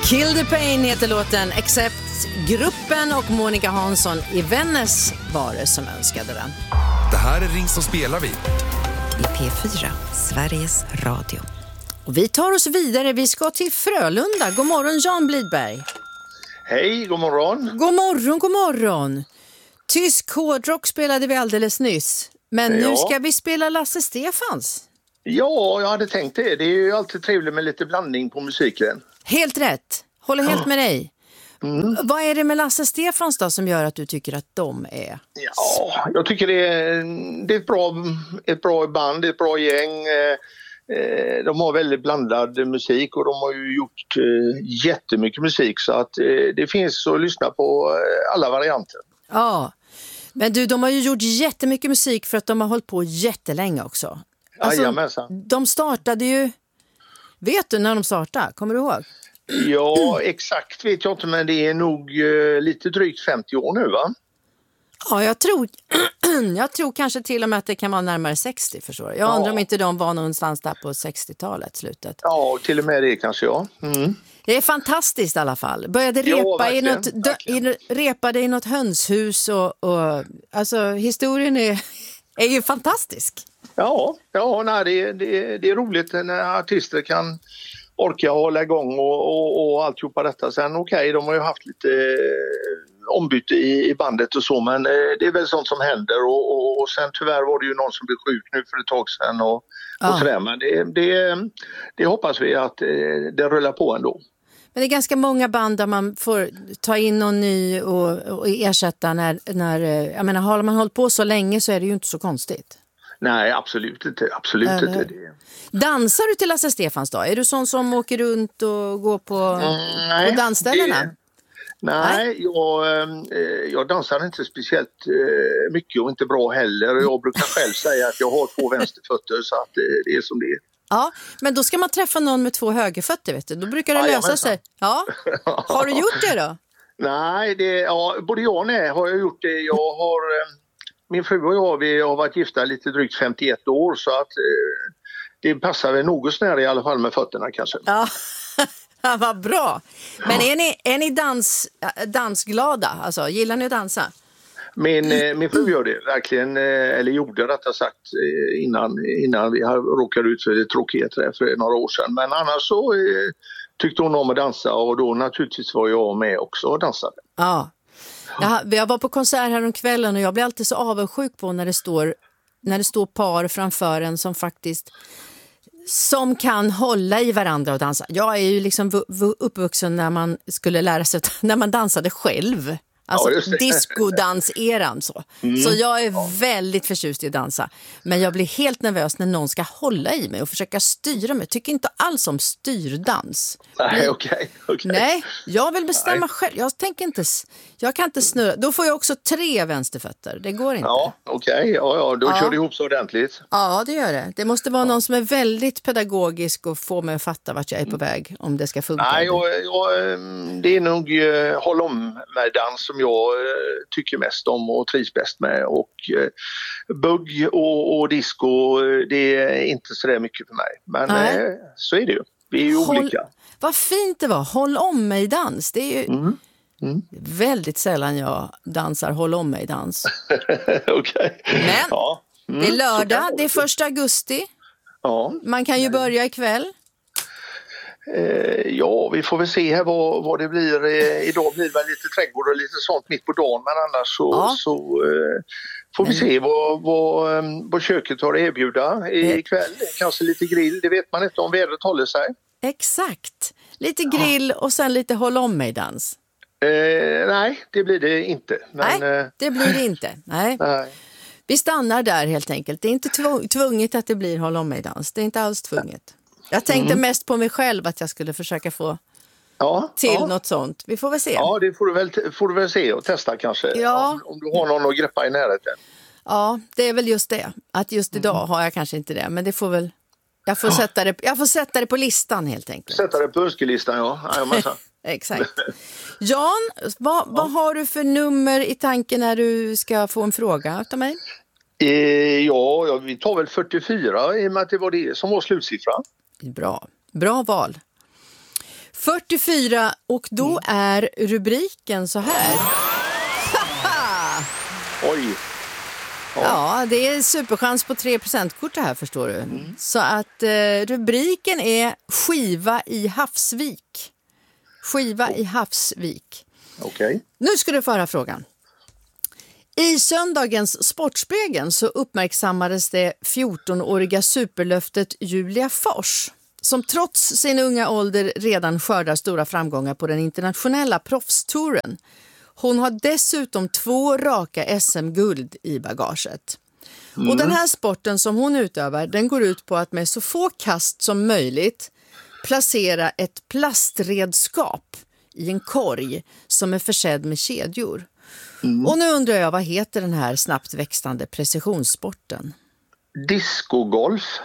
Kill the Pain heter låten, Accept gruppen och Monica Hansson i Vännäs var det som önskade den. Det här är Ring som spelar vi. I P4, Sveriges Radio. Och vi tar oss vidare, vi ska till Frölunda. God morgon Jan Blidberg. Hej, god morgon. God morgon, god morgon. Tysk hårdrock spelade vi alldeles nyss. Men nu ska vi spela Lasse Stefans. Ja, jag hade tänkt det. Det är ju alltid trevligt med lite blandning på musiken. Helt rätt. Håller helt med dig. Vad är det med Lasse Stefans då som gör att du tycker att de är? Ja, jag tycker det är ett bra band, ett bra gäng. De har väldigt blandad musik och de har ju gjort jättemycket musik så att det finns att lyssna på alla varianter. Ja, men du, de har ju gjort jättemycket musik för att de har hållit på jättelänge också. Alltså, de startade ju, vet du när de startade? Kommer du ihåg? Ja, exakt vet jag inte, men det är nog lite drygt 50 år nu, va? Ja, jag tror kanske till och med att det kan vara närmare 60, förstår du. Jag undrar om inte de var någonstans där på 60-talet, slutet. Ja, till och med det kanske, ja. Det är fantastiskt i alla fall. Började repade i något hönshus och alltså historien är ju fantastisk. Ja, nej, det är roligt när artister kan orka hålla igång och alltihopa detta. Sen de har ju haft lite ombyte i bandet och så, men det är väl sånt som händer och sen tyvärr var det ju någon som blev sjuk nu för ett tag sedan och sådär, men det hoppas vi att det rullar på ändå. Men det är ganska många band där man får ta in någon ny och ersätta när jag menar, har man hållit på så länge så är det ju inte så konstigt. Nej, absolut inte. Dansar du till Lasse Stefans då? Är du sån som åker runt och går på dansställena? Nej, jag dansar inte speciellt mycket och inte bra heller. Jag brukar själv säga att jag har 2 vänsterfötter så att det är som det är. Ja, men då ska man träffa någon med 2 högerfötter, vet du. Då brukar det lösa sig. Ja. Har du gjort det då? Nej, både jag och nej har jag gjort det. Min fru och vi har varit gifta lite drygt 51 år så att det passar väl något snär i alla fall med fötterna kanske. Ja, vad bra. Men är ni dansglada? Alltså, gillar ni att dansa? Min fru gör det verkligen, eller gjorde rättare sagt innan vi råkade ut för det tråkigheter för några år sedan. Men annars så tyckte hon om att dansa och då naturligtvis var jag med också och dansade. Ja. Jag var på konsert här om kvällen och jag blir alltid så avundsjuk på när det står par framför en som kan hålla i varandra och dansa. Jag är ju liksom uppvuxen när man skulle lära sig när man dansade själv. Alltså diskodans-eran så. Så jag är väldigt förtjust i att dansa. Men jag blir helt nervös när någon ska hålla i mig och försöka styra mig. Jag tycker inte alls om styrdans. Nej, okej. Nej, jag vill bestämma själv. Jag kan inte snurra. Då får jag också 3 vänsterfötter. Det går inte. Ja, okej. Ja, då kör det ihop så ordentligt. Ja, det gör det. Det måste vara någon som är väldigt pedagogisk och får mig att fatta vart jag är på väg om det ska funka. Nej, det är nog håll om med dans som jag tycker mest om och trivs bäst med. Och bugg och disco, det är inte så där mycket för mig. Men så är det ju. Vi är ju olika. Vad fint det var. Håll om mig dans. Det är ju väldigt sällan jag dansar håll om mig dans. Okej. Men det är lördag, det är 1 augusti. Ja. Man kan ju börja ikväll. Ja, vi får väl se här vad det blir. Idag blir det väl lite trädgård och lite sånt mitt på dagen, men annars så får vi se vad köket har att erbjuda ikväll. Kanske lite grill, det vet man inte om vädret håller sig. Exakt. Lite grill och sen lite håll om mig dans. Nej, det blir det inte. Men, nej, det blir det inte. Nej. Vi stannar där helt enkelt. Det är inte tvunget att det blir håll om mig dans. Det är inte alls tvunget. Jag tänkte mest på mig själv att jag skulle försöka få till något sånt. Vi får väl se. Ja, det får du väl se och testa kanske. Ja. Om du har någon att greppa i närheten. Ja, det är väl just det. Att just idag har jag kanske inte det. Men det får väl... Jag får sätta det på listan helt enkelt. Sätta det på önskelistan, ja. Exakt. Jan, vad har du för nummer i tanken när du ska få en fråga av mig? Ja, vi tar väl 44 i och med att det var det som var slutsiffran. Bra val. 44 och då är rubriken så här. Oj. Ja, det är superchans på 3%-kort det här, förstår du. Så att rubriken är Skiva i Havsvik. Skiva i Havsvik. Okej. Nu ska du få höra frågan. I söndagens Sportspegeln så uppmärksammades det 14-åriga superlöftet Julia Fors, som trots sin unga ålder redan skördar stora framgångar på den internationella proffstouren. Hon har dessutom 2 raka SM-guld i bagaget. Och den här sporten som hon utövar, den går ut på att med så få kast som möjligt placera ett plastredskap i en korg som är försedd med kedjor. Och nu undrar jag, vad heter den här snabbt växande precisionssporten? Discogolf.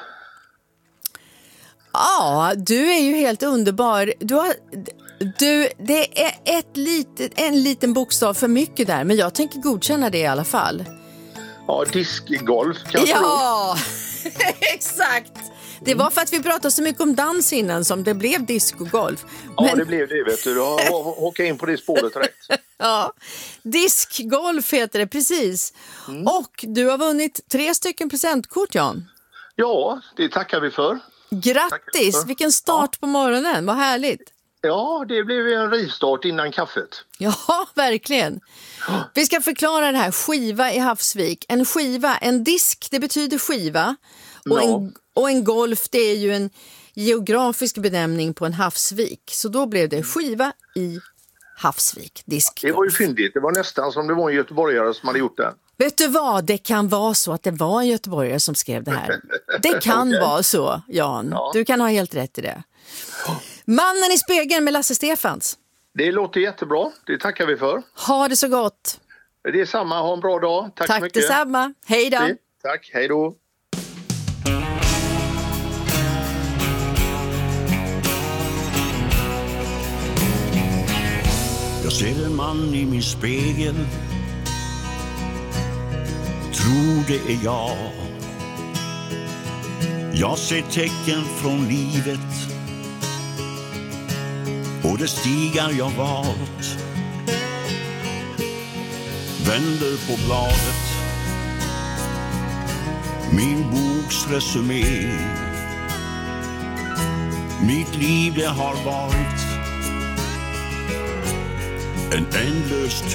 Ja, du är ju helt underbar. Det är en liten bokstav för mycket där, men jag tänker godkänna det i alla fall. Ja, diskgolf kanske. Ja, exakt. Det var för att vi pratade så mycket om dans innan som det blev discogolf. Ja, det blev det, vet du. Du har håkat in på det spåret rätt. Ja, diskgolf heter det, precis. Och du har vunnit 3 presentkort, Jan. Ja, det tackar vi för. Grattis, vilken start på morgonen, vad härligt. Ja, det blev en rivstart innan kaffet. Ja, verkligen. Vi ska förklara det här, skiva i Havsvik. En skiva, en disk, det betyder skiva. Och en golf, det är ju en geografisk benämning på en havsvik. Så då blev det skiva i Havsvik, diskgolf. Det var ju fyndigt, det var nästan som det var en göteborgare som hade gjort det. Vet du vad, det kan vara så att det var en göteborgare som skrev det här. Det kan vara så, Jan. Ja. Du kan ha helt rätt i det. Mannen i spegeln med Lasse Stefans. Det låter jättebra, det tackar vi för. Ha det så gott. Det är samma, ha en bra dag. Tack så mycket. Tack detsamma, hej då. Tack, hej då. Jag ser en man i min spegel, tror det är jag. Jag ser tecken från livet och det stigar jag valt. Vänder på bladet, min boks resumé. Mitt liv det har varit en ändlös